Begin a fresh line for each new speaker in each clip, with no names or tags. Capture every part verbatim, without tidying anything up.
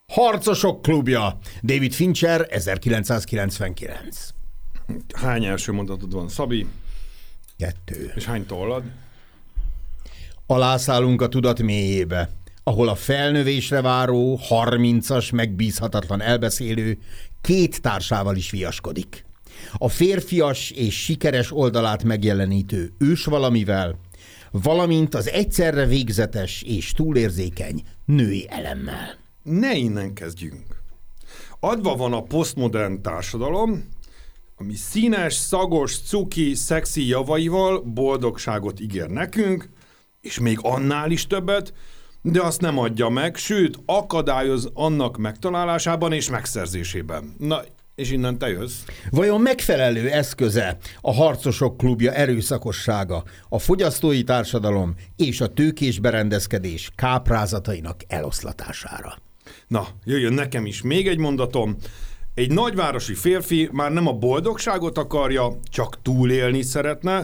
Harcosok klubja. David Fincher, ezerkilencszázkilencvenkilenc.
Hány első mondatod van, Szabi?
Kettő.
És hány tollad?
Alászállunk a tudat mélyébe, ahol a felnövésre váró, harmincas, megbízhatatlan elbeszélő két társával is viaskodik. A férfias és sikeres oldalát megjelenítő ős valamivel, valamint az egyszerre végzetes és túlérzékeny női elemmel.
Ne innen kezdjünk. Adva van a posztmodern társadalom, ami színes, szagos, cuki, szexi javaival boldogságot ígér nekünk, és még annál is többet, de azt nem adja meg, sőt, akadályoz annak megtalálásában és megszerzésében. Na, és innen te jössz.
Vajon megfelelő eszköze a harcosok klubja erőszakossága, a fogyasztói társadalom és a tőkés berendezkedés káprázatainak eloszlatására?
Na, jöjjön nekem is még egy mondatom. Egy nagyvárosi férfi már nem a boldogságot akarja, csak túlélni szeretne,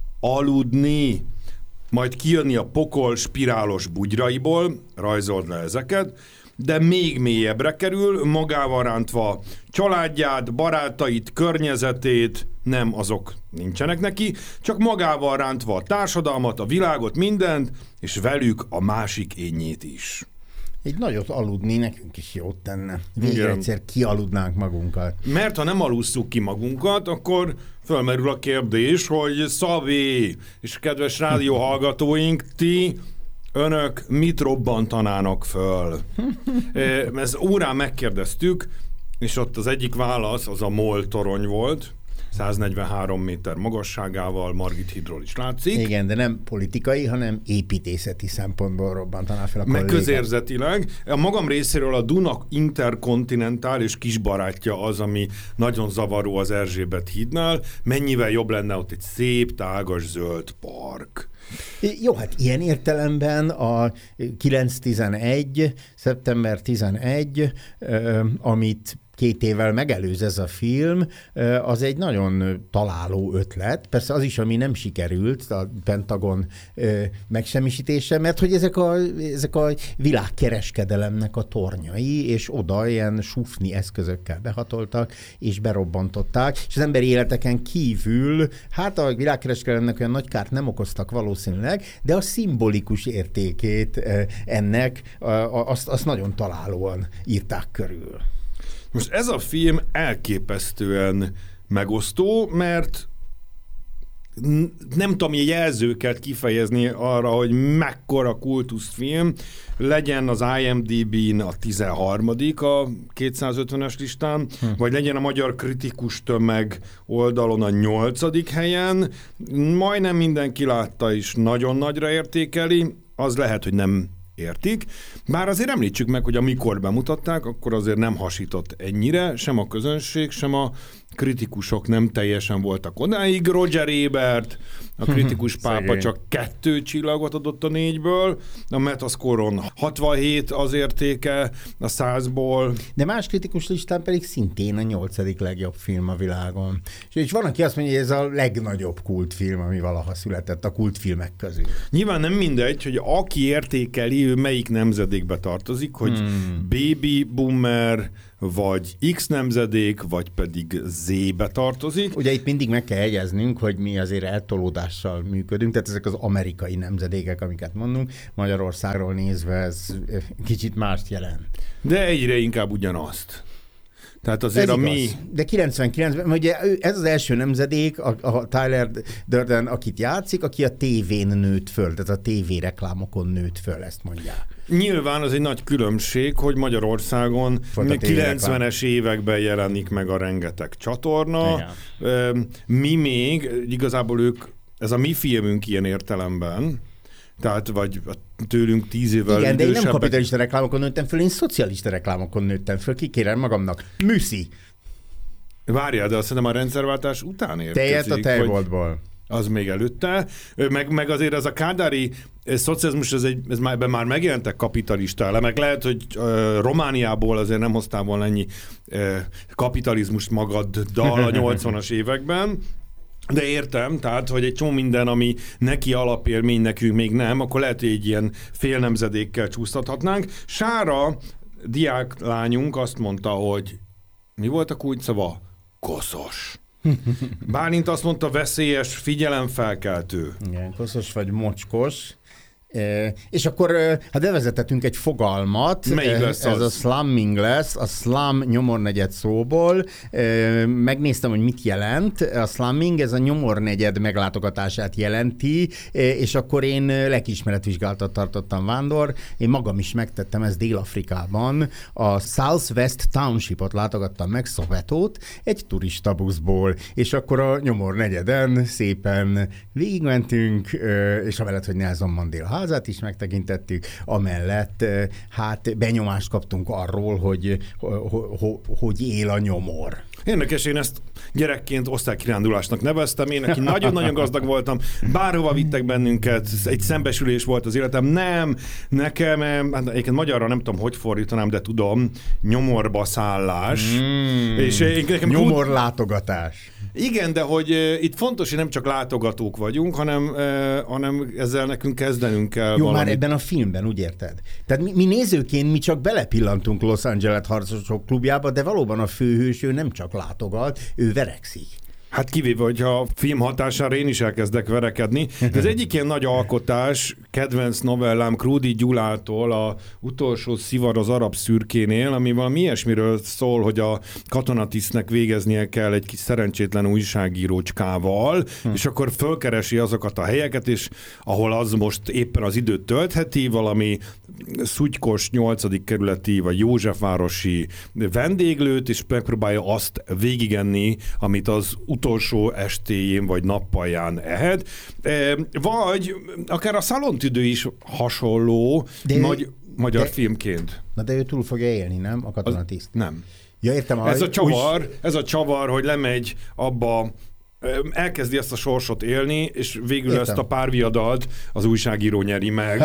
aludni, majd kijönni a pokol spirálos bugyraiból, rajzold le ezeket, de még mélyebbre kerül, magával rántva családját, barátait, környezetét, nem, azok nincsenek neki, csak magával rántva a társadalmat, a világot, mindent, és velük a másik énjét is.
Egy nagyot aludni nekünk is jót tenne. Végre egyszer kialudnánk magunkat.
Mert ha nem alusszuk ki magunkat, akkor fölmerül a kérdés, hogy Szabi és kedves rádióhallgatóink, ti, önök mit robbantanának föl? Ez órán megkérdeztük, és ott az egyik válasz az a MOL torony volt, száznegyvenhárom méter magasságával, Margit hídról is látszik.
Igen, de nem politikai, hanem építészeti szempontból robbantaná fel a
meg közérzetileg. A magam részéről a Duna Interkontinentál és kisbarátja az, ami nagyon zavaró az Erzsébet hídnál. Mennyivel jobb lenne ott egy szép, tágas, zöld park.
Jó, hát ilyen értelemben a kilenc tizenegy, szeptember tizenegy, amit két évvel megelőz ez a film, az egy nagyon találó ötlet. Persze az is, ami nem sikerült, a Pentagon megsemmisítése, mert hogy ezek a, ezek a világkereskedelemnek a tornyai, és oda ilyen sufni eszközökkel behatoltak, és berobbantották, és az emberi életeken kívül, hát a világkereskedelemnek olyan nagy kárt nem okoztak valószínűleg, de a szimbolikus értékét ennek, azt, azt nagyon találóan írták körül.
Most ez a film elképesztően megosztó, mert nem tudom jelzőket kifejezni arra, hogy mekkora kultuszfilm, legyen az I M D B-n a tizenharmadik a kétszázötvenes listán, hm. vagy legyen a magyar kritikus tömeg oldalon a nyolcadik helyen, majdnem mindenki látta és nagyon nagyra értékeli, az lehet, hogy nem értik. Bár azért említsük meg, hogy amikor bemutatták, akkor azért nem hasított ennyire, sem a közönség, sem a kritikusok nem teljesen voltak odáig. Roger Ebert, a kritikus pápa csak kettő csillagot adott a négyből, a Metascoron hatvanhét az értéke a százból.
De más kritikus listán pedig szintén a nyolcadik legjobb film a világon. És van, aki azt mondja, hogy ez a legnagyobb kultfilm, ami valaha született a kultfilmek közül.
Nyilván nem mindegy, hogy aki értékeli, ő melyik nemzedékbe tartozik, hogy hmm. baby boomer, vagy X nemzedék, vagy pedig Z-be tartozik.
Ugye itt mindig meg kell jegyeznünk, hogy mi azért eltolódással működünk, tehát ezek az amerikai nemzedékek, amiket mondunk, Magyarországról nézve ez kicsit mást jelent.
De egyre inkább ugyanazt. Tehát azért
ez
a
igaz.
mi...
De kilencvenkilencben, ugye ez az első nemzedék, a, a Tyler Durden, akit játszik, aki a tévén nőtt föl, tehát a tévéreklámokon nőtt föl, ezt mondják.
Nyilván az egy nagy különbség, hogy Magyarországon kilencvenes években jelenik meg a rengeteg csatorna. Igen. Mi még, igazából ők, ez a mi filmünk ilyen értelemben, tehát vagy tőlünk tíz évvel
igen, idősebbek. De én nem kapitalista reklámokon nőttem föl, én szocialista reklámokon nőttem föl, kikérem magamnak. Műszi.
Várjál, de azt hiszem a rendszerváltás után érkezik.
Tejet a tejboltból.
Az még előtte. Meg, meg azért ez a kádári szocializmus, ez, egy, ez már, ebben már megjelentek kapitalista elemek. Lehet, hogy uh, Romániából azért nem hoztál volna ennyi uh, kapitalizmust magaddal a nyolcvanas években, de értem, tehát, hogy egy csomó minden, ami neki alapélmény, nekünk még nem, akkor lehet, hogy egy ilyen félnemzedékkel csúsztathatnánk. Sára diáklányunk azt mondta, hogy mi volt a kulcsszava? Koszos. Bálint azt mondta, veszélyes, figyelemfelkeltő.
Igen, koszos vagy mocskos. E, és akkor hát bevezetettünk egy fogalmat,
Melyik lesz
ez
az?
a slumming lesz, a slum nyomornegyed szóból. E, megnéztem, hogy mit jelent. A slumming, ez a nyomornegyed meglátogatását jelenti, e, és akkor én lelkiismeretvizsgálatot tartottam, Vándor. Én magam is megtettem ezt Dél-Afrikában. A Southwest Townshipot látogattam meg, Sowetót, egy turista buszból, és akkor a nyomornegyeden szépen végigmentünk, és amellett, hogy Nelson Mandela házát is megtekintettük, amellett hát benyomást kaptunk arról, hogy hogy, hogy él a nyomor.
Érdekes, én ezt gyerekként osztálykirándulásnak neveztem, én neki nagyon-nagyon gazdag voltam, bárhova vittek bennünket, egy szembesülés volt az életem, nem, nekem, hát egyébként magyarra nem tudom, hogy fordítanám, de tudom, nyomorba szállás.
Mm,
és nekem
nyomorlátogatás.
Igen, de hogy uh, itt fontos, hogy nem csak látogatók vagyunk, hanem, uh, hanem ezzel nekünk kezdenünk kell
Jó,
valamit.
már ebben a filmben, úgy érted? Tehát mi, mi nézőként mi csak belepillantunk Los Angeles harcosok klubjába, de valóban a főhős ő nem csak látogat, ő verekszik.
Hát kivéve, hogyha a film hatására én is elkezdek verekedni. De az egyik ilyen nagy alkotás, kedvenc novellám Krúdi Gyulától, a utolsó szivar az arab szürkénél, ami valami ilyesmiről szól, hogy a katonatisztnek végeznie kell egy kis szerencsétlen újságírócskával, hm. és akkor fölkeresi azokat a helyeket, és ahol az most éppen az időt töltheti, valami szutykos nyolcadik kerületi vagy Józsefvárosi vendéglőt, és megpróbálja azt végigenni, amit az utolsó estéjén vagy nappalján ehet. Vagy akár a szalontüdő is hasonló de magy- ő, magyar de, filmként.
Na de ő túl fogja élni, nem? A katonatiszt.
Az, nem.
Ja, értem.
Ez a csavar,
úgy...
ez a csavar, hogy lemegy abba, elkezdi ezt a sorsot élni, és végül Értem. ezt a párviadalt az újságíró nyeri meg.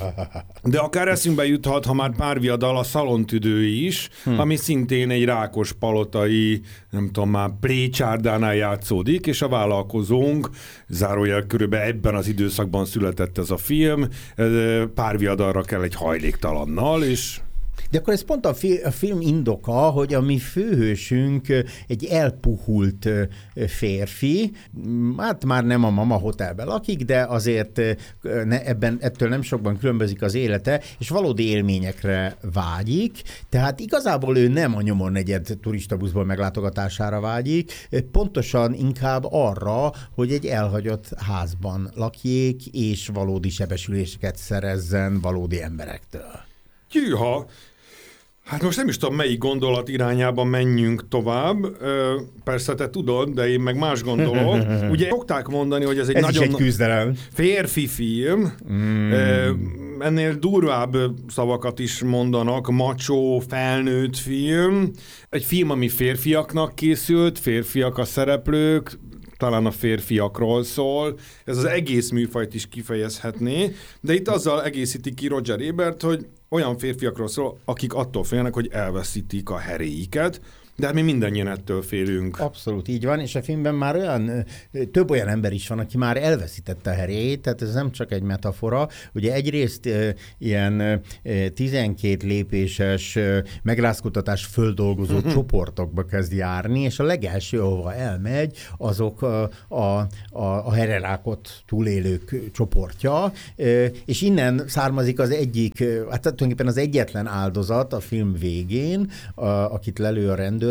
De akár eszünkbe juthat, ha már párviadal, a szalontüdő is, hm. ami szintén egy rákos palotai, nem tudom már, Plécsárdánál játszódik, és a vállalkozónk, zárójel körülbelül ebben az időszakban született ez a film, párviadalra kell egy hajléktalannal, és...
De akkor ez pont a, fi- a film indoka, hogy a mi főhősünk egy elpuhult férfi, hát már nem a Mama Hotelben lakik, de azért ne, ebben, ettől nem sokban különbözik az élete, és valódi élményekre vágyik, tehát igazából ő nem a nyomornegyed turistabuszból meglátogatására vágyik, pontosan inkább arra, hogy egy elhagyott házban lakjék, és valódi sebesüléseket szerezzen valódi emberektől.
Hűha! Hát most nem is tudom, melyik gondolat irányában menjünk tovább. Persze te tudod, de én meg más gondolok. Ugye szokták mondani, hogy ez egy
ez
nagyon
egy küzdelem.
Férfi film. Mm. Ennél durvább szavakat is mondanak. Macsó, felnőtt film. Egy film, ami férfiaknak készült, férfiak a szereplők, talán a férfiakról szól. Ez az egész műfajt is kifejezhetné, de itt azzal egészíti ki Roger Ebert, hogy olyan férfiakról szól, akik attól félnek, hogy elveszítik a heréiket, de hát mi mindannyian ettől félünk.
Abszolút így van, és a filmben már olyan, több olyan ember is van, aki már elveszítette a heréjét, tehát ez nem csak egy metafora. Ugye egyrészt e, ilyen e, tizenkét lépéses e, megrázkutatás földolgozó uh-huh. csoportokba kezd járni, és a legelső, ahova elmegy, azok a, a, a, a hererákot túlélők csoportja, e, és innen származik az egyik, hát tulajdonképpen az egyetlen áldozat a film végén, a, akit lelő a rendőr,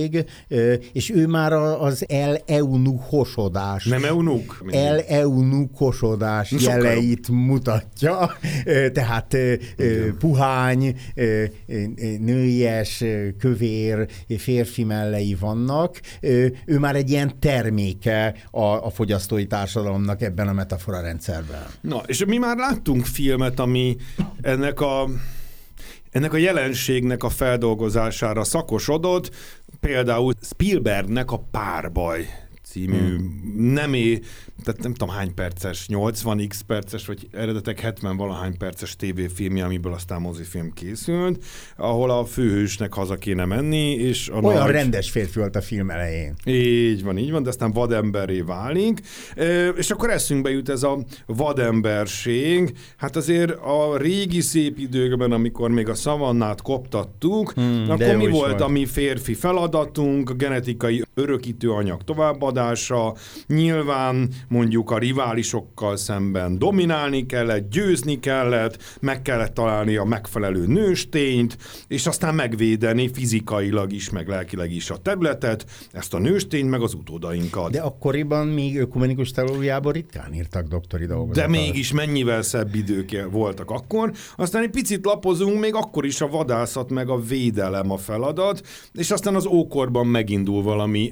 és ő már az el-eunuchosodás.
Nem eunuk?
El-eunuchosodás jeleit mutatja. Tehát igen. Puhány, nőies, kövér, férfi mellei vannak. Ő már egy ilyen terméke a, a fogyasztói társadalomnak ebben a metafora rendszerben.
Na, és mi már láttunk filmet, ami ennek a ennek a jelenségnek a feldolgozására szakosodott, például Spielbergnek a Párbaj című, hmm. nem é, tehát nem tudom hány perces, nyolcvan x perces, vagy eredetek hetven valahány perces tévéfilmje, amiből aztán mozifilm készült, ahol a főhősnek haza kéne menni, és a
olyan
nagy...
rendes férfi volt a film elején.
Így van, így van, de aztán vademberré válik, és akkor eszünkbe jut ez a vademberség. Hát azért a régi szép időkben, amikor még a szavannát koptattuk, hmm, akkor mi volt a mi férfi feladatunk, a genetikai örökítő anyag továbbadása, nyilván mondjuk a riválisokkal szemben dominálni kellett, győzni kellett, meg kellett találni a megfelelő nőstényt, és aztán megvédeni fizikailag is, meg lelkileg is a területet, ezt a nőstényt, meg az utódainkat.
De akkoriban még ökumenikus teológiában ritkán írtak doktori dolgozatot.
De mégis mennyivel szebb idők voltak akkor. Aztán egy picit lapozunk, még akkor is a vadászat meg a védelem a feladat, és aztán az ókorban megindul valami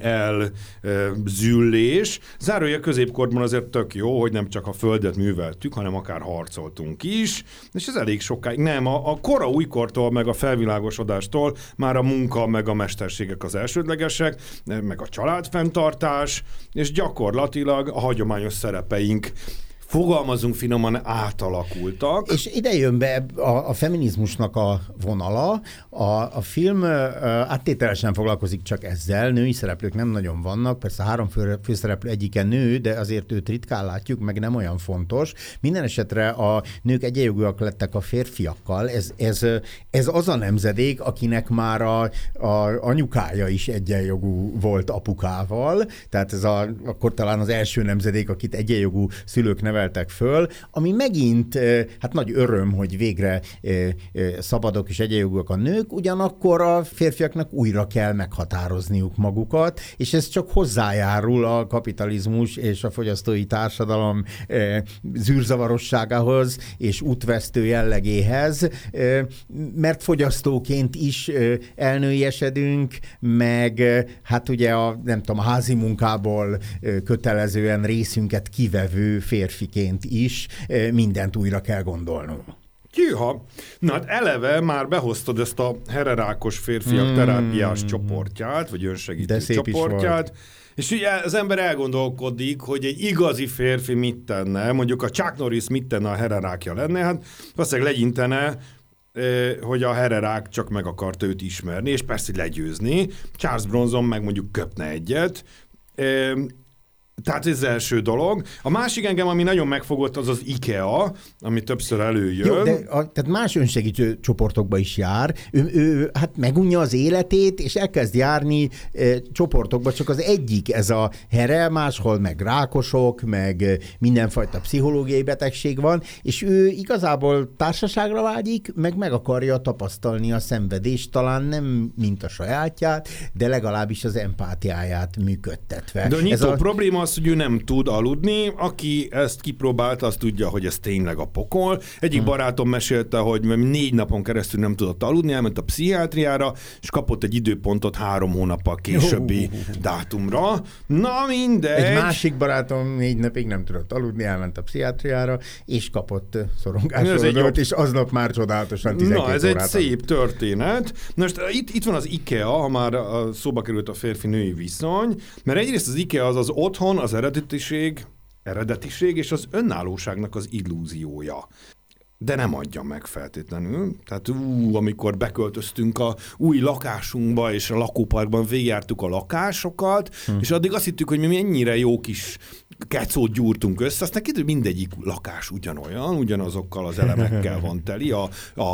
elzüllés. Zárója középkorban azért tök jó, hogy nem csak a földet műveltük, hanem akár harcoltunk is, és ez elég sokáig. Nem, a, a kora újkortól, meg a felvilágosodástól már a munka, meg a mesterségek az elsődlegesek, meg a családfenntartás, és gyakorlatilag a hagyományos szerepeink, fogalmazunk finoman, átalakultak.
És ide jön be a, a feminizmusnak a vonala. A, a film áttételesen foglalkozik csak ezzel, női szereplők nem nagyon vannak, persze három fő, főszereplő egyike nő, de azért őt ritkán látjuk, meg nem olyan fontos. Minden esetre a nők egyenjogúak lettek a férfiakkal. Ez, ez, ez az a nemzedék, akinek már a, a anyukája is egyenjogú volt apukával, tehát ez a, akkor talán az első nemzedék, akit egyenjogú szülők neveltek föl, ami megint, hát nagy öröm, hogy végre szabadok és egyenjogúak a nők, ugyanakkor a férfiaknak újra kell meghatározniuk magukat, és ez csak hozzájárul a kapitalizmus és a fogyasztói társadalom zűrzavarosságához és útvesztő jellegéhez, mert fogyasztóként is elnőiesedünk, meg hát ugye a, nem tudom, a házi munkából kötelezően részünket kivevő férfiként is mindent újra kell gondolnunk.
Hűha! Na hát eleve már behoztad ezt a hererákos férfiak mm. terápiás csoportját, vagy önsegítő csoportját, és ugye az ember elgondolkodik, hogy egy igazi férfi mit tenne, mondjuk a Chuck Norris mit tenne, a hererákja lenne, hát valószínűleg legyintene, hogy a hererák csak meg akart őt ismerni, és persze legyőzni. Charles Bronson meg mondjuk köpne egyet. Tehát ez az első dolog. A másik engem, ami nagyon megfogott, az az IKEA, ami többször előjön.
Jó, de a, tehát más önsegítő csoportokba is jár. Ő, ő hát megunja az életét, és elkezd járni e, csoportokba, csak az egyik ez a here, máshol meg rákosok, meg mindenfajta pszichológiai betegség van, és ő igazából társaságra vágyik, meg meg akarja tapasztalni a szenvedést, talán nem mint a sajátját, de legalábbis az empátiáját működtetve.
De a nyitó
ez a
probléma az, hogy ő nem tud aludni. Aki ezt kipróbálta, az tudja, hogy ez tényleg a pokol. Egyik hmm. barátom mesélte, hogy négy napon keresztül nem tudott aludni, elment a pszichiátriára, és kapott egy időpontot három hónappal későbbi uh. dátumra. Na mindegy.
Egy másik barátom négy napig nem tudott aludni, elment a pszichiátriára, és kapott szorongásoldót, és aznap már csodálatosan tizenkét
Na, ez
órát
egy szép történet. Na most itt, itt van az IKEA, ha már szóba került a férfi-női viszony, mert egyrészt az IKEA az az otthon, az eredetiség, eredetiség és az önállóságnak az illúziója. De nem adja meg feltétlenül. Tehát ú, amikor beköltöztünk a új lakásunkba, és a lakóparkban végigjártuk a lakásokat, hm. és addig azt hittük, hogy mi mennyire jó kis kecót gyúrtunk össze, aztán kiderül, mindegyik lakás ugyanolyan, ugyanazokkal az elemekkel van teli, a,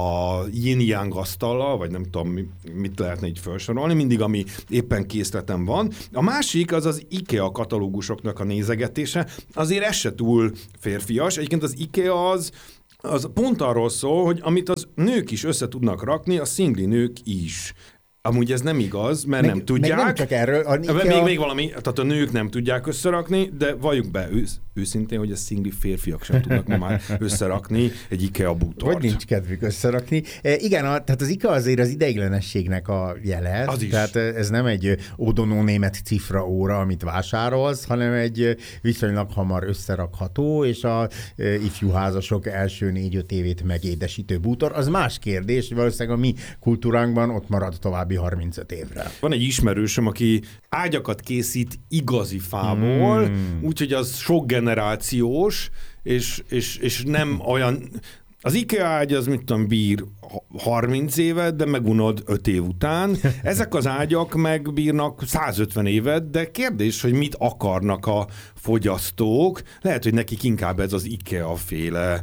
a yin-yang asztallal, vagy nem tudom, mit lehetne így felsorolni, mindig, ami éppen készletem van. A másik az az IKEA katalógusoknak a nézegetése, azért ez se túl férfias. Egyébként az IKEA az az pont arról szól, hogy amit az nők is össze tudnak rakni, a szingli nők is. Amúgy ez nem igaz, mert meg, nem tudják.
Meg nem csak erről. A
IKEA... még, még valami, tehát a nők nem tudják összerakni, de valljuk be ősz, őszintén, hogy a szingli férfiak sem tudnak ma már összerakni egy IKEA bútort.
Vagy nincs kedvük összerakni. E, igen, a, tehát az IKEA azért az ideiglenességnek a jele.
Az is.
Tehát ez nem egy ódonó német cifra óra, amit vásárolsz, hanem egy viszonylag hamar összerakható, és a e, ifjú házasok első négy-öt évét megédesítő bútor. Az más kérdés, valószínűleg a mi kultúránkban ott marad további harmincöt évre.
Van egy ismerősöm, aki ágyakat készít igazi fából, mm. úgyhogy az sok generációs, és, és, és nem olyan... Az IKEA ágy az, mit tudom, bír harminc évet, de megunod öt év után. Ezek az ágyak megbírnak százötven évet, de kérdés, hogy mit akarnak a fogyasztók. Lehet, hogy nekik inkább ez az IKEA-féle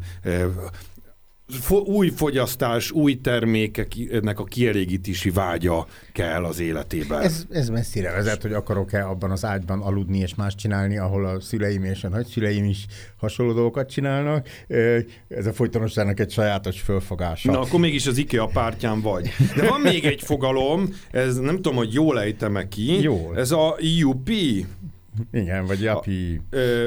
új fogyasztás, új termékeknek a kielégítési vágya kell az életében.
Ez, ez messzire vezet, hogy akarok-e abban az ágyban aludni és más csinálni, ahol a szüleim és a nagyszüleim is hasonló dolgokat csinálnak. Ez a folytonosságnak egy sajátos fölfogása.
Na, akkor mégis az IKEA pártján vagy. De van még egy fogalom, ez nem tudom, hogy jól ejtem-e ki.
Jól.
Ez a Yuppie.
Igen, vagy Yuppie.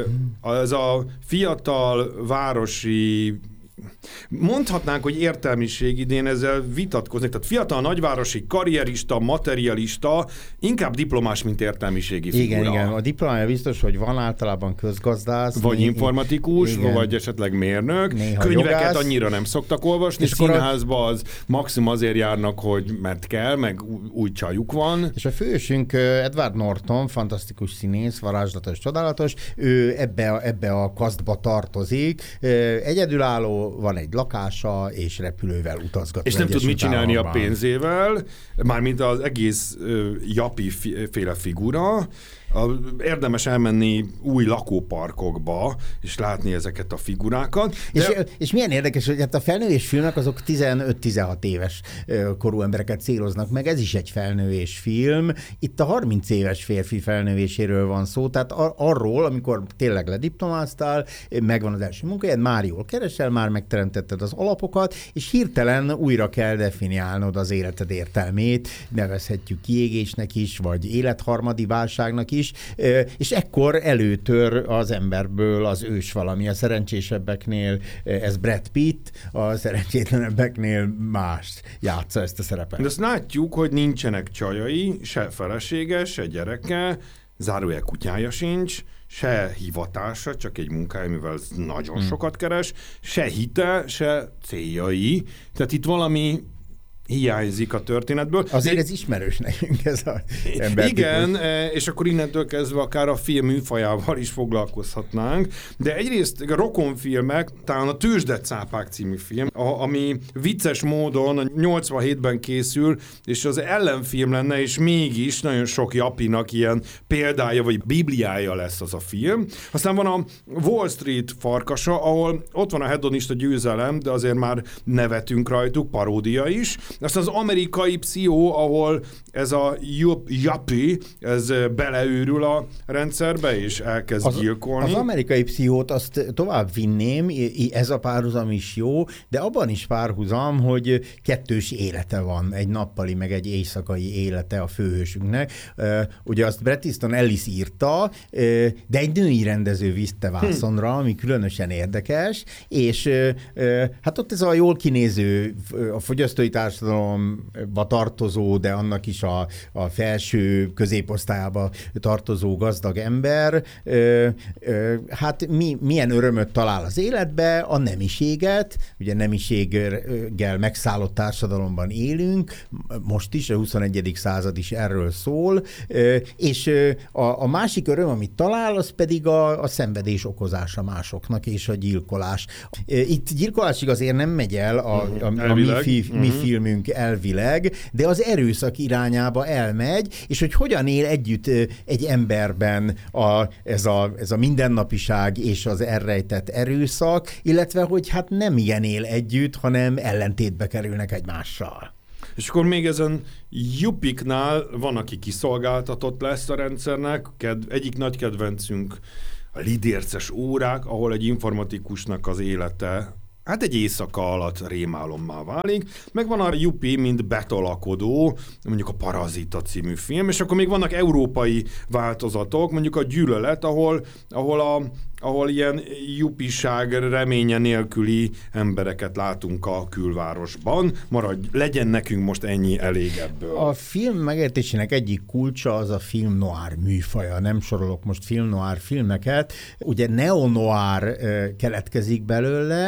Ez a fiatal városi... Mondhatnánk, hogy értelmiség, idén ezzel vitatkoznék. Tehát fiatal nagyvárosi karrierista, materialista, inkább diplomás, mint értelmiségi figura.
Igen, igen. A diplomája biztos, hogy van általában közgazdász.
Vagy
né-
informatikus, igen. vagy esetleg mérnök. Néha könyveket jogász. Annyira nem szoktak olvasni, és színházba az maximum azért járnak, hogy mert kell, meg új csajuk van.
És a fősünk Edward Norton, fantasztikus színész, varázslatos, csodálatos, ő ebbe a, ebbe a kasztba tartozik. Egyedülálló, van egy lakása, és repülővel utazgat.
És nem tud mit csinálni a pénzével, mármint az egész uh, Yuppie féle figura. A, érdemes elmenni új lakóparkokba, és látni ezeket a figurákat. De...
És, és milyen érdekes, hogy hát a felnővés filmek azok tizenöt-tizenhat éves korú embereket céloznak meg, ez is egy felnővés film. Itt a harminc éves férfi felnővéséről van szó, tehát ar- arról, amikor tényleg lediplomáztál, megvan az első munkájad, már jól keresel, már megteremtetted az alapokat, és hirtelen újra kell definiálnod az életed értelmét, nevezhetjük kiégésnek is, vagy életharmadi válságnak is, is, és ekkor előtör az emberből az ős valami. A szerencsésebbeknél ez Brad Pitt, a szerencsétlenebbeknél más játsza ezt a szerepet.
De azt látjuk, hogy nincsenek csajai, se felesége, se gyereke, zárójel kutyája sincs, se hivatása, csak egy munkája, mivel nagyon hmm. sokat keres, se hite, se céljai. Tehát itt valami hiányzik a történetből.
Azért ez ismerős nekünk ez az ember.
Igen, és akkor innentől kezdve akár a film műfajával is foglalkozhatnánk, de egyrészt a rokonfilmek, talán a Tőzsdecápák című film, ami vicces módon nyolcvanhétben készül, és az ellenfilm lenne, és mégis nagyon sok jappinak ilyen példája, vagy bibliája lesz az a film. Aztán van a Wall Street farkasa, ahol ott van a hedonista győzelem, de azért már nevetünk rajtuk, paródia is. Aztán az amerikai pszichó, ahol ez a yuppie, ez beleőrül a rendszerbe, és elkezd
az,
gyilkolni.
Az amerikai pszichót azt tovább vinném, ez a párhuzam is jó, de abban is párhuzam, hogy kettős élete van, egy nappali, meg egy éjszakai élete a főhősünknek. Ugye azt Bret Easton Ellis írta, de egy női rendező viszte vászonra, ami különösen érdekes, és hát ott ez a jól kinéző, a fogyasztói társadalomba tartozó, de annak is a, a felső középosztályába tartozó gazdag ember, ö, ö, hát mi, milyen örömöt talál az életbe, a nemiséget, ugye nemiséggel megszállott társadalomban élünk, most is, a huszonegyedik század is erről szól, ö, és a, a másik öröm, amit talál, az pedig a, a szenvedés okozása másoknak, és a gyilkolás. Itt gyilkolásig azért nem megy el a, a, a mi, fi, mi uh-huh. filmünk elvileg, de az erőszak irányába elmegy, és hogy hogyan él együtt egy emberben a, ez, a, ez a mindennapiság és az elrejtett erőszak, illetve hogy hát nem ilyen él együtt, hanem ellentétbe kerülnek egymással.
És akkor még ezen yuppiknál van, aki kiszolgáltatott lesz a rendszernek, Ked- egyik nagy kedvencünk a lidérces órák, ahol egy informatikusnak az élete hát egy éjszaka alatt rémálommá válik, meg van a yuppie, mint betolakodó, mondjuk a Parazita című film, és akkor még vannak európai változatok, mondjuk a Gyűlölet, ahol, ahol, a, ahol ilyen yuppiság reménye nélküli embereket látunk a külvárosban. Maradj, legyen nekünk most ennyi elég ebből.
A film megértésének egyik kulcsa az a film noir műfaja. Nem sorolok most film noir filmeket. Ugye neo-noir keletkezik belőle, mondjuk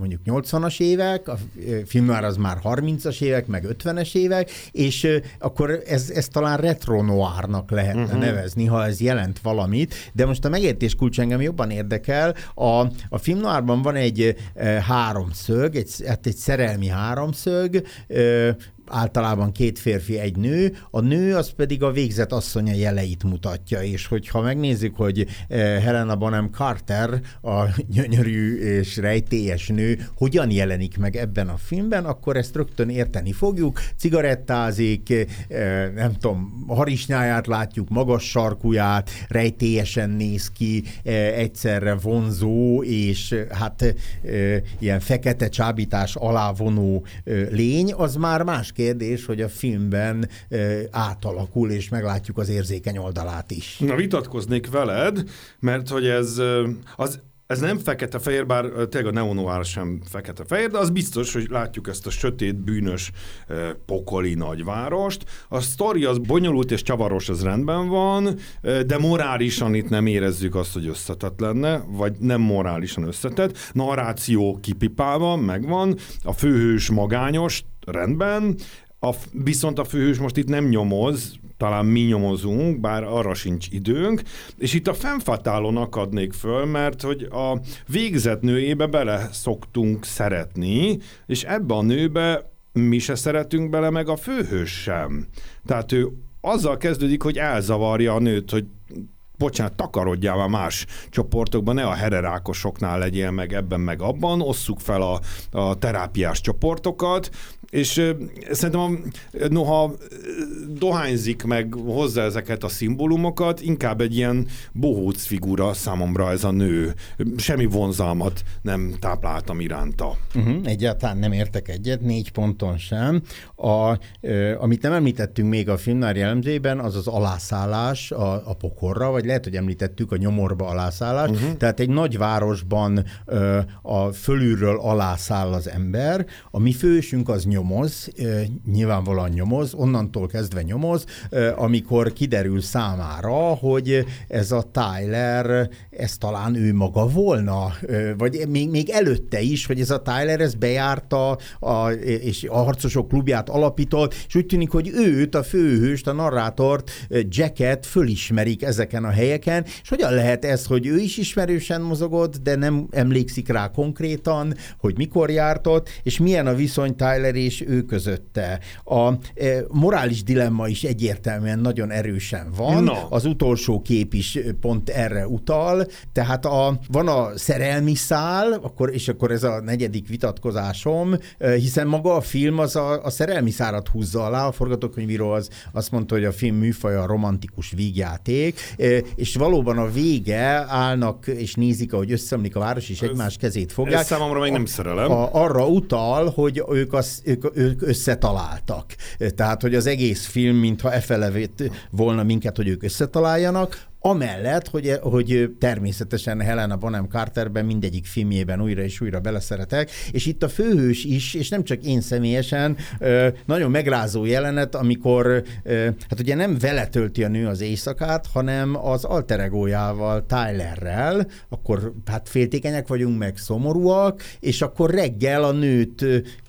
mondjuk nyolcvanas évek, a filmnoir az már harmincas évek, meg ötvenes évek, és akkor ez, ez talán retro-noirnak lehetne uh-huh. nevezni, ha ez jelent valamit, de most a megértés kulcs engem jobban érdekel. A, a filmnoirban van egy e, háromszög, egy, hát egy szerelmi háromszög, e, általában két férfi, egy nő, a nő az pedig a végzett asszonya jeleit mutatja, és hogyha megnézzük, hogy Helena Bonham Carter, a gyönyörű és rejtélyes nő, hogyan jelenik meg ebben a filmben, akkor ezt rögtön érteni fogjuk. Cigarettázik, nem tudom, harisnyáját látjuk, magas sarkúját, rejtélyesen néz ki, egyszerre vonzó, és hát ilyen fekete csábítás alá vonó lény, az már más kérdés, hogy a filmben e, átalakul, és meglátjuk az érzékeny oldalát is.
Na, vitatkoznék veled, mert hogy ez, az, ez nem fekete-fehér, bár tényleg a neonoir sem fekete-fehér, de az biztos, hogy látjuk ezt a sötét, bűnös, pokoli nagyvárost. A sztori az bonyolult és csavaros, az rendben van, de morálisan itt nem érezzük azt, hogy összetett lenne, vagy nem morálisan összetett. Narráció kipipálva, megvan, a főhős magányos, rendben, a, viszont a főhős most itt nem nyomoz, talán mi nyomozunk, bár arra sincs időnk, és itt a femme fatale-on akadnék föl, mert hogy a végzett nőjébe bele szoktunk szeretni, és ebbe a nőbe mi se szeretünk bele, meg a főhős sem. Tehát ő azzal kezdődik, hogy elzavarja a nőt, hogy bocsánat, takarodjál már más csoportokban, ne a hererákosoknál legyél meg ebben, meg abban, osszuk fel a, a terápiás csoportokat, és uh, szerintem a, noha dohányzik meg hozzá ezeket a szimbólumokat, inkább egy ilyen bohóc figura számomra ez a nő. Semmi vonzalmat nem tápláltam iránta.
Uh-huh, egyáltalán nem értek egyet, négy ponton sem. A, uh, amit nem említettünk még a filmnoir jellemzőjében, az az alászállás a, a pokorra, vagy lehet, hogy említettük a nyomorba alászállás. Uh-huh. Tehát egy nagyvárosban uh, a fölülről alászáll az ember, a mi fősünk az nyomoz, nyilvánvalóan nyomoz, onnantól kezdve nyomoz, amikor kiderül számára, hogy ez a Tyler, ez talán ő maga volna, vagy még, még előtte is, hogy ez a Tyler, ez bejárta, a, és a harcosok klubját alapított, és úgy tűnik, hogy őt, a főhőst, a narrátort, Jacket fölismerik ezeken a helyeken, és hogyan lehet ez, hogy ő is ismerősen mozogott, de nem emlékszik rá konkrétan, hogy mikor járt ott, és milyen a viszony Tyler és ő közötte. A e, morális dilemma is egyértelműen nagyon erősen van. No. Az utolsó kép is pont erre utal. Tehát a, van a szerelmi szál, akkor, és akkor ez a negyedik vitatkozásom, hiszen maga a film az a, a szerelmi szárat húzza alá. A forgatókönyvíró az azt mondta, hogy a film műfaja a romantikus vígjáték, és valóban a vége állnak és nézik, ahogy összeomlik a város, és egymás kezét fogják.
Ez számomra még nem szerelem.
A, arra utal, hogy ők, az, ők, ők összetaláltak. Tehát, hogy az egész film, mintha efelevét volna minket, hogy ők összetaláljanak, amellett, hogy, hogy természetesen Helena Bonham Carterben mindegyik filmjében újra és újra beleszeretek, és itt a főhős is, és nem csak én személyesen, nagyon megrázó jelenet, amikor hát ugye nem vele tölti a nő az éjszakát, hanem az alter egójával, Tylerrel, akkor hát féltékenyek vagyunk, meg szomorúak, és akkor reggel a nőt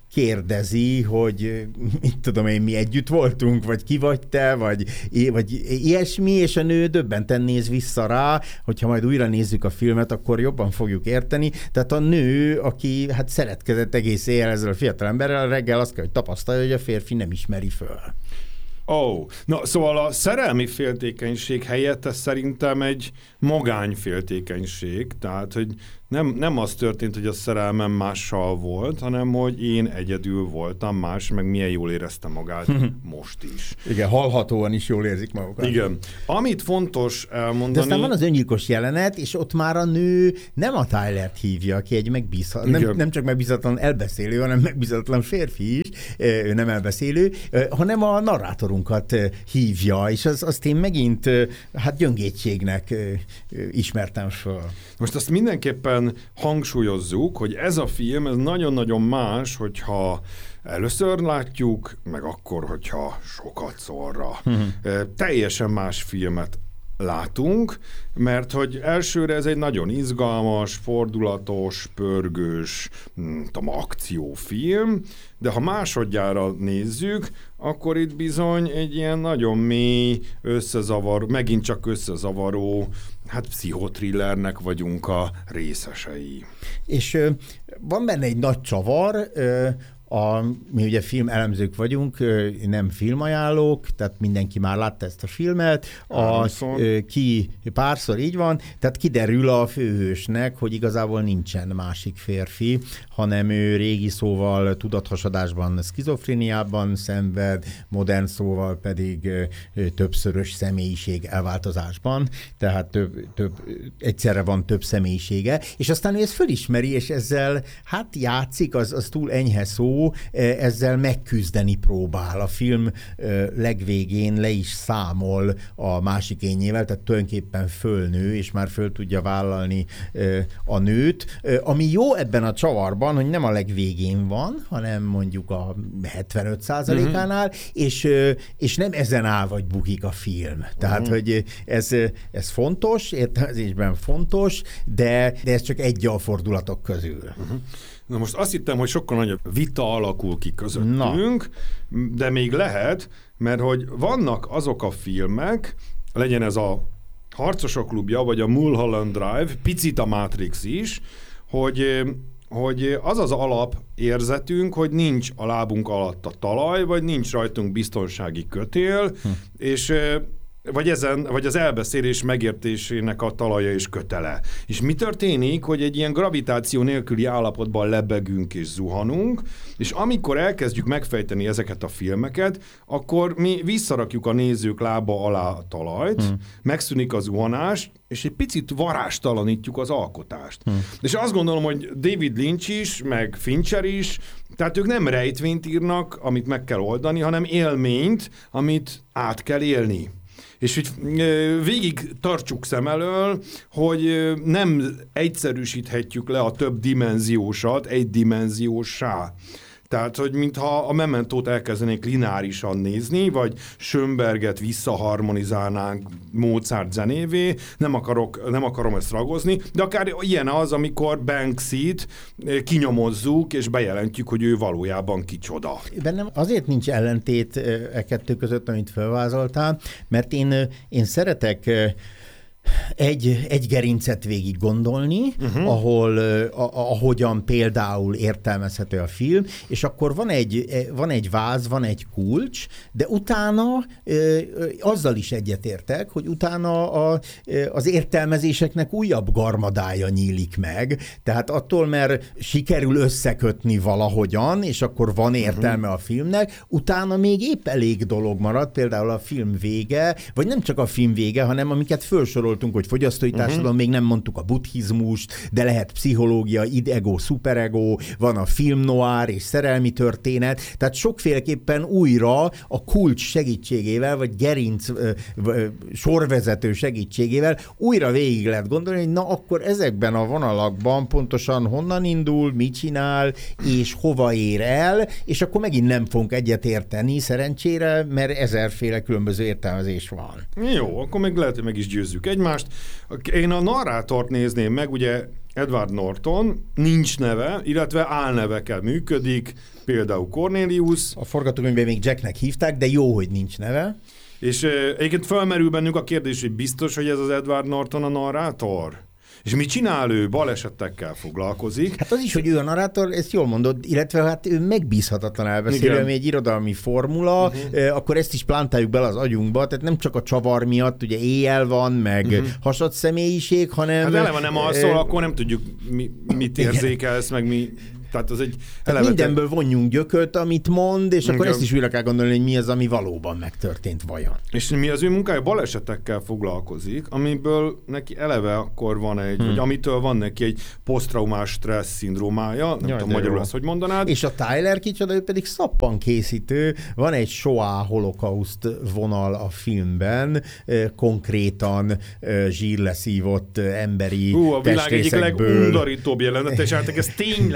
kérdezi, hogy mit tudom én, mi együtt voltunk, vagy ki vagy te, vagy, vagy ilyesmi, és a nő döbbenten néz vissza rá, hogyha majd újra nézzük a filmet, akkor jobban fogjuk érteni. Tehát a nő, aki hát szeretkezett egész éjjel ezzel a fiatalemberrel, reggel azt kell, hogy tapasztalja, hogy a férfi nem ismeri föl.
Ó, oh. Na szóval a szerelmi féltékenység helyett ez szerintem egy magányféltékenység, tehát hogy nem, nem az történt, hogy a szerelmem mással volt, hanem hogy én egyedül voltam, más meg milyen jól érezte magát most is.
Igen, hallhatóan is jól érzik magukat.
Igen. Amit fontos elmondani...
De aztán van az öngyilkos jelenet, és ott már a nő nem a Tylert hívja, aki egy megbízhatatlan, nem, nem csak megbízhatatlan elbeszélő, hanem megbízhatatlan férfi is, ő nem elbeszélő, hanem a narrátorunkat hívja, és az, azt én megint hát gyöngétségnek ismertem föl.
Most azt mindenképpen hangsúlyozzuk, hogy ez a film ez nagyon-nagyon más, hogyha először látjuk, meg akkor, hogyha sokat szorra. Uh-huh. Teljesen más filmet látunk, mert hogy elsőre ez egy nagyon izgalmas, fordulatos, pörgős, nem tudom, akciófilm, de ha másodjára nézzük, akkor itt bizony egy ilyen nagyon mély, összezavaró, megint csak összezavaró, hát pszichotrillernek vagyunk a részesei.
És ö, van benne egy nagy csavar, ö, A, mi ugye filmelemzők vagyunk, nem filmajánlók, tehát mindenki már látta ezt a filmet. A, ki párszor így van, tehát kiderül a főhősnek, hogy igazából nincsen másik férfi, hanem ő régi szóval tudathasadásban, szkizofréniában szenved, modern szóval pedig többszörös személyiség elváltozásban, tehát több, több, egyszerre van több személyisége, és aztán ő ezt fölismeri, és ezzel hát játszik, az, az túl enyhe szó, ezzel megküzdeni próbál. A film legvégén le is számol a másik énjével, tehát tulajdonképpen fölnő, és már föl tudja vállalni a nőt. Ami jó ebben a csavarban, hogy nem a legvégén van, hanem mondjuk a hetvenöt százalékánál, uh-huh. és, és nem ezen áll vagy bukik a film. Tehát, uh-huh. hogy ez, ez fontos, értelmezésben fontos, de, de ez csak egy a fordulatok közül.
Uh-huh. Na most azt hittem, hogy sokkal nagyobb vita alakul ki közöttünk, Na. de még lehet, mert hogy vannak azok a filmek, legyen ez a Harcosok klubja, vagy a Mulholland Drive, picit a Matrix is, hogy, hogy az az alapérzetünk, hogy nincs a lábunk alatt a talaj, vagy nincs rajtunk biztonsági kötél, hm. és vagy, ezen, vagy az elbeszélés megértésének a talaja és kötele. És mi történik, hogy egy ilyen gravitáció nélküli állapotban lebegünk és zuhanunk, és amikor elkezdjük megfejteni ezeket a filmeket, akkor mi visszarakjuk a nézők lába alá a talajt, hmm. megszűnik a zuhanás, és egy picit varástalanítjuk az alkotást. Hmm. És azt gondolom, hogy David Lynch is, meg Fincher is, tehát ők nem rejtvényt írnak, amit meg kell oldani, hanem élményt, amit át kell élni. És hogy végig tartsuk szem elől, hogy nem egyszerűsíthetjük le a több dimenziósat egydimenziósá. Tehát, hogy mintha a Mementót elkezdenék lineárisan nézni, vagy Schönberget visszaharmonizálnánk Mozart zenévé, nem, akarok, nem akarom ezt ragozni, de akár ilyen az, amikor Banksyt kinyomozzuk, és bejelentjük, hogy ő valójában kicsoda.
Bennem azért nincs ellentét e kettő között, amit felvázoltál, mert én, én szeretek Egy, egy gerincet végig gondolni, uh-huh. ahol, a, ahogyan például értelmezhető a film, és akkor van egy, van egy váz, van egy kulcs, de utána azzal is egyetértek, hogy utána a, az értelmezéseknek újabb garmadája nyílik meg, tehát attól, mert sikerül összekötni valahogyan, és akkor van értelme uh-huh. a filmnek, utána még épp elég dolog marad, például a film vége, vagy nem csak a film vége, hanem amiket felsoroltunk, hogy fogyasztói társadalom, uh-huh. még nem mondtuk a buddhizmust, de lehet pszichológia, id-ego, szuperego, van a film noir és szerelmi történet, tehát sokféleképpen újra a kulcs segítségével, vagy gerinc sorvezető segítségével újra végig lehet gondolni, hogy na akkor ezekben a vonalakban pontosan honnan indul, mit csinál, és hova ér el, és akkor megint nem fogunk egyet érteni, szerencsére, mert ezerféle különböző értelmezés van.
Jó, akkor meg lehet, hogy meg is győzzük egymást. Én a narrátort nézném meg, ugye Edward Norton, nincs neve, illetve álnevekkel működik, például Cornelius.
A forgatókönyvben még Jacknek hívták, de jó, hogy nincs neve.
És egyébként felmerül bennünk a kérdés, hogy biztos, hogy ez az Edward Norton a narrátor? És mit csinál ő? Balesetekkel foglalkozik.
Hát az is, hogy ő a narrátor, ezt jól mondod, illetve hát ő megbízhatatlan elbeszélő, ami egy irodalmi formula, uh-huh. akkor ezt is plántáljuk bele az agyunkba, tehát nem csak a csavar miatt, ugye éjjel van, meg uh-huh. hasad személyiség, hanem...
Hát eleve nem alszol, e... akkor nem tudjuk, mi, mit érzékelsz, meg mi... Tehát az egy
Tehát mindenből vonjunk gyököt, amit mond, és akkor Igen. ezt is újra kell gondolni, hogy mi az, ami valóban megtörtént vajon.
És mi az ő munkája balesetekkel foglalkozik, amiből neki eleve akkor van egy, hmm. vagy amitől van neki egy posztraumás stressz szindrómája, nem Jaj, tudom magyarul azt, hogy mondanád.
És a Tyler kicsoda, ő pedig szappankészítő, van egy Shoah holokauszt vonal a filmben, konkrétan zsírleszívott emberi
Hú, a világ egyik legundorítóbb jelenete, és hát ez tényleg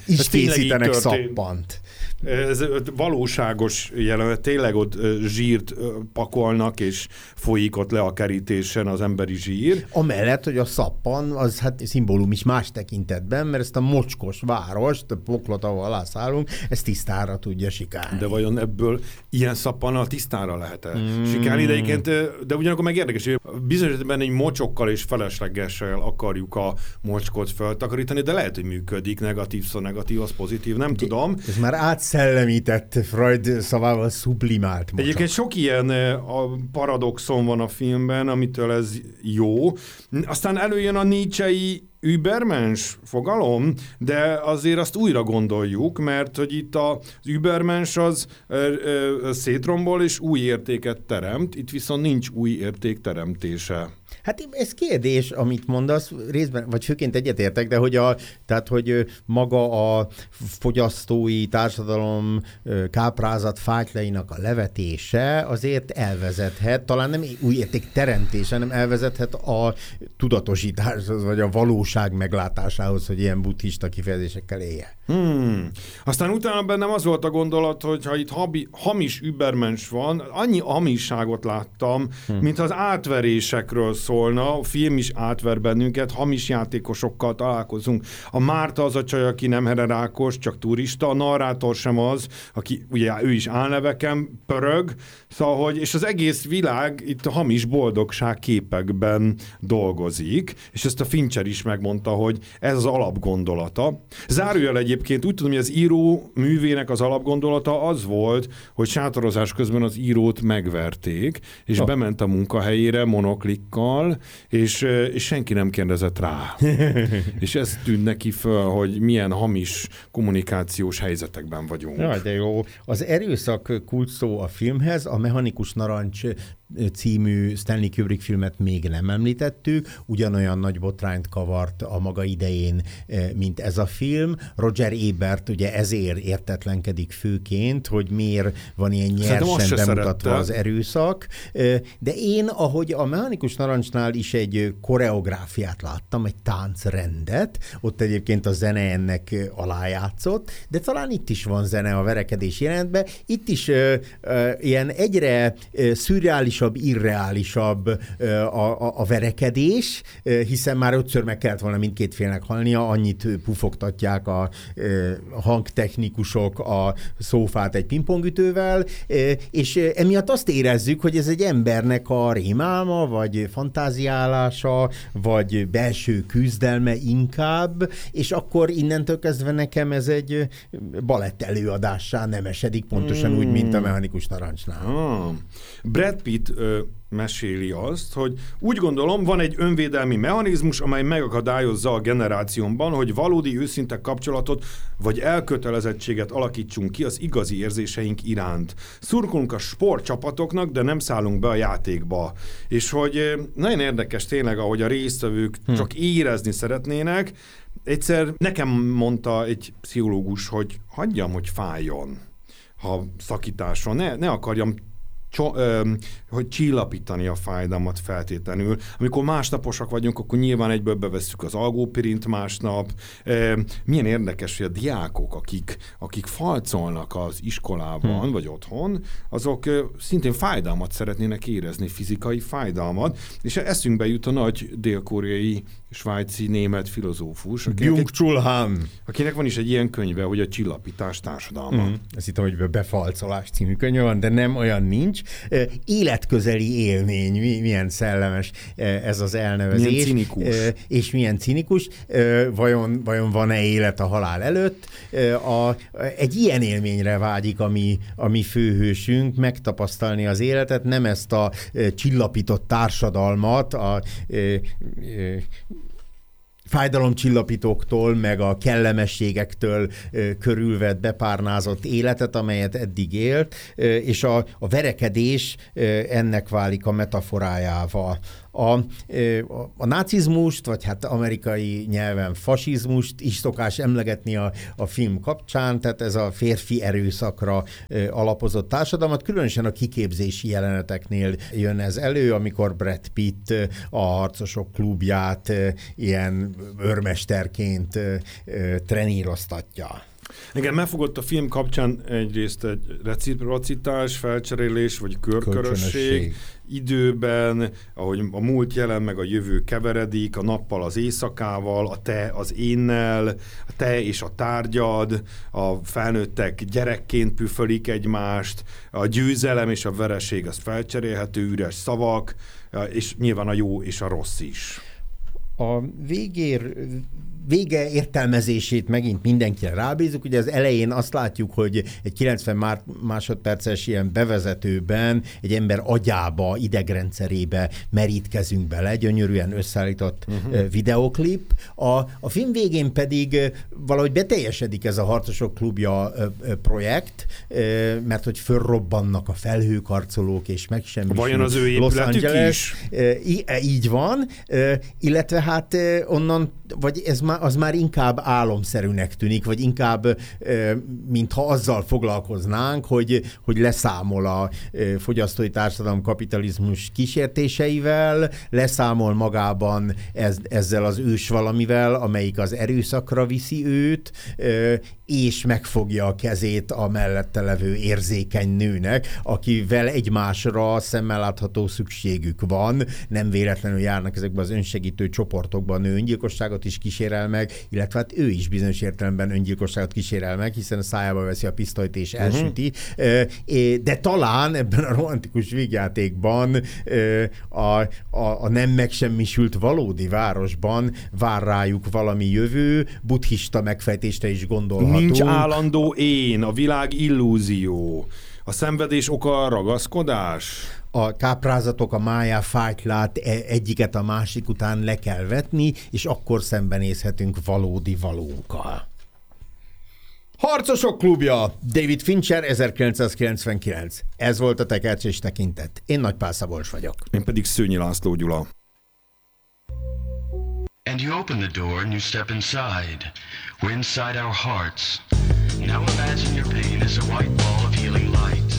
is készítenek szappant.
Ez valóságos jelenet, tényleg ott zsírt pakolnak, és folyik ott le a kerítésen az emberi zsír.
Amellett, hogy a szappan az hát szimbólum is más tekintetben, mert ezt a mocskos várost, a poklot, ahol alászállunk, ezt tisztára tudja sikálni.
De vajon ebből ilyen szappannal tisztára lehet-e mm. sikálni? De, egyébként, de ugyanakkor meg érdekes, hogy bizonyos esetben egy mocsokkal és feleslegessel akarjuk a mocskot feltakarítani, de lehet, hogy működik, negatív szó negatív, az pozitív, nem tudom.
Ez már átszellemített, Freud szavával sublimált mocsak.
Egyébként sok ilyen a paradoxon van a filmben, amitől ez jó. Aztán előjön a Nietzschei übermens fogalom, de azért azt újra gondoljuk, mert hogy itt az übermens az ö, ö, szétrombol és új értéket teremt, itt viszont nincs új érték teremtése.
Hát ez kérdés, amit mondasz, részben, vagy főként egyetértek, de hogy, a, tehát, hogy maga a fogyasztói társadalom káprázat fájtjainak a levetése azért elvezethet, talán nem új érték teremtése, hanem elvezethet a tudatosításhoz, vagy a valóság meglátásához, hogy ilyen buddhista kifejezésekkel élje.
Hmm. Aztán utána bennem az volt a gondolat, hogy ha itt habi, hamis übermens van, annyi hamisságot láttam, hmm. mint az átverésekről szólna, a film is átver bennünket, hamis játékosokkal találkozunk. A Márta az a csaj, aki nem hererákos, csak turista, a narrátor sem az, aki ugye ő is álneveken pörög, szóval, hogy, és az egész világ itt a hamis boldogság képekben dolgozik, és ezt a Fincher is megmondta, hogy ez az alapgondolata. Zárójel egyébként úgy tudom, hogy az író művének az alapgondolata az volt, hogy sátorozás közben az írót megverték, és oh. bement a munkahelyére monoklikkal, és, és senki nem kérdezett rá. És ez tűnt neki föl, hogy milyen hamis kommunikációs helyzetekben vagyunk.
Jaj, de jó. Az erőszak kulcsszó a filmhez, a Mechanikus Narancs című Stanley Kubrick filmet még nem említettük, ugyanolyan nagy botrányt kavart a maga idején, mint ez a film. Roger Ebert ugye ezért értetlenkedik főként, hogy miért van ilyen nyersen bemutatva az erőszak. De én, ahogy a Mechanikus Narancsnál is egy koreográfiát láttam, egy táncrendet, ott egyébként a zene ennek alájátszott, de talán itt is van zene a verekedés jelentben. Itt is uh, uh, ilyen egyre uh, szürreális irreálisabb a, a, a verekedés, hiszen már ötször meg kellett volna mindkét félnek halnia, annyit pufogtatják a, a hangtechnikusok a szófát egy pingpongütővel, és emiatt azt érezzük, hogy ez egy embernek a rémálma, vagy fantáziálása, vagy belső küzdelme inkább, és akkor innentől kezdve nekem ez egy balett előadássá nem esedik, pontosan mm. úgy, mint a Mechanikus Narancsnál.
Ah. Brad Pitt ö, meséli azt, hogy úgy gondolom, van egy önvédelmi mechanizmus, amely megakadályozza a generációmban, hogy valódi őszinte kapcsolatot vagy elkötelezettséget alakítsunk ki az igazi érzéseink iránt. Szurkolunk a sportcsapatoknak, de nem szállunk be a játékba. És hogy nagyon érdekes tényleg, ahogy a résztvevők hm. csak érezni szeretnének. Egyszer nekem mondta egy pszichológus, hogy hagyjam, hogy fájjon, ha szakításon, ne, ne akarjam Cso, ö, hogy csillapítani a fájdalmat feltétlenül. Amikor másnaposak vagyunk, akkor nyilván egyből bevesszük az algópirint másnap. Ö, milyen érdekes, hogy a diákok, akik, akik falcolnak az iskolában, hmm. vagy otthon, azok ö, szintén fájdalmat szeretnének érezni, fizikai fájdalmat, és eszünkbe jut a nagy dél-koreai, svájci, német filozófus.
Byung-Chul Han.
Akinek van is egy ilyen könyve, hogy a csillapítás társadalma.
Hmm. Ezt hittem, hogy Befalcolás című könyve van, de nem, olyan nincs. Életközeli élmény, milyen szellemes ez az elnevezés.
Milyen cinikus.
És milyen cinikus. Vajon, vajon van-e élet a halál előtt? A, egy ilyen élményre vágyik a mi, a mi főhősünk, megtapasztalni az életet, nem ezt a csillapított társadalmat, a, a, a fájdalomcsillapítóktól, meg a kellemességektől ö, körülvett, bepárnázott életet, amelyet eddig élt, ö, és a, a verekedés ö, ennek válik a metaforájával. A, a, a nácizmust, vagy hát amerikai nyelven fasizmust is szokás emlegetni a, a film kapcsán, tehát ez a férfi erőszakra alapozott társadalmat, különösen a kiképzési jeleneteknél jön ez elő, amikor Brad Pitt a Harcosok klubját ilyen őrmesterként treníroztatja.
Igen, megfogott a film kapcsán egyrészt egy reciprocitás, felcserélés, vagy körkörösség időben, ahogy a múlt jelen meg a jövő keveredik, a nappal az éjszakával, a te az énnel, a te és a tárgyad, a felnőttek gyerekként püfölik egymást, a győzelem és a vereség az felcserélhető, üres szavak, és nyilván a jó és a rossz is.
A végér, vége értelmezését megint mindenkire rábízunk. Ugye az elején azt látjuk, hogy egy kilencven másodperces ilyen bevezetőben egy ember agyába, idegrendszerébe merítkezünk bele, gyönyörűen összeállított uh-huh. videoklip. A, a film végén pedig valahogy beteljesedik ez a Harcosok klubja projekt, mert hogy fölrobbannak a felhőkarcolók, és megsemmisül
vajon az ő épületük is?
Így van, illetve hát onnan, vagy ez már, az már inkább álomszerűnek tűnik, vagy inkább, mintha azzal foglalkoznánk, hogy, hogy leszámol a fogyasztói társadalom kapitalizmus kísértéseivel, leszámol magában ez, ezzel az ős valamivel, amelyik az erőszakra viszi őt, és megfogja a kezét a mellette levő érzékeny nőnek, akivel egymásra szemmel látható szükségük van. Nem véletlenül járnak ezekben az önsegítő csoportokban, nő öngyilkosságot is kísérel meg, illetve hát ő is bizonyos értelemben öngyilkosságot kísérel meg, hiszen a szájába veszi a pisztolyt és elsüti. Uh-huh. De talán ebben a romantikus vígjátékban a, a, a nem megsemmisült valódi városban vár rájuk valami jövő, buddhista megfejtésre is gondolhatunk.
Nincs állandó én, a világ illúzió, a szenvedés oka a ragaszkodás.
A káprázatok, a májá fájtlát egyiket a másik után le kell vetni, és akkor szembenézhetünk valódi valónkkal. Harcosok klubja, David Fincher, ezerkilencszázkilencvenkilenc. Ez volt a Tekercs és Tekintet. Én Nagy Pál Szabolcs vagyok.
Én pedig Szőnyi László Gyula.
And you open the door and you step inside. We're inside our hearts. Now imagine your pain is a white ball of healing light.